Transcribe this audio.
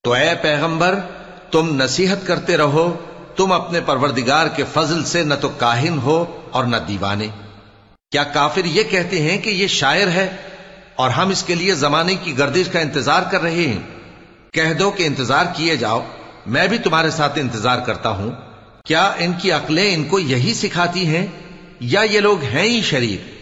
तो ऐ पैगंबर, तुम नसीहत करते रहो, तुम अपने परवरदिगार के फजल से न तो काहिन हो और न दीवाने। क्या काफिर ये कहते हैं कि ये शायर है और हम इसके लिए जमाने की गर्दिश का इंतजार कर रहे हैं? कह दो कि इंतजार किए जाओ, मैं भी तुम्हारे साथ इंतजार करता हूं। क्या इनकी अक्लें इनको यही सिखाती हैं या ये लोग हैं ही शरीर?